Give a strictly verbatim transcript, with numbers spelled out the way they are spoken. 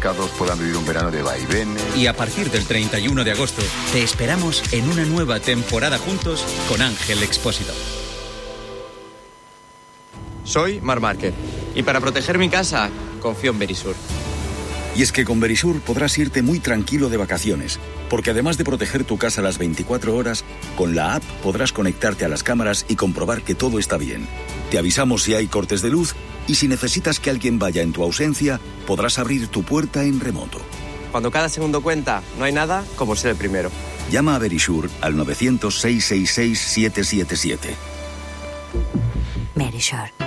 atascados puedan vivir un verano de vaivenes. Y a partir del treinta y uno de agosto, te esperamos en una nueva temporada juntos con Ángel Expósito. Soy Mar Márquez y para proteger mi casa, confío en Verisur. Y es que con Verisur podrás irte muy tranquilo de vacaciones, porque además de proteger tu casa las veinticuatro horas, con la app podrás conectarte a las cámaras y comprobar que todo está bien. Te avisamos si hay cortes de luz y si necesitas que alguien vaya en tu ausencia, podrás abrir tu puerta en remoto. Cuando cada segundo cuenta, no hay nada como ser el primero. Llama a Verisur al novecientos, seiscientos sesenta y seis, siete siete siete. Verisur.